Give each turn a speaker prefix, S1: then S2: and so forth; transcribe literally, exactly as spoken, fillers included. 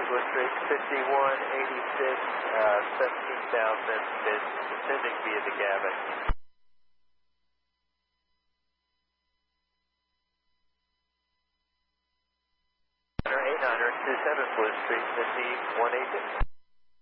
S1: Wood Street, fifty-one eighty-six, uh, seventeen thousand bids, sending via the Gavin. eight hundred twenty-seven Wood Street, fifty-one eighty-six.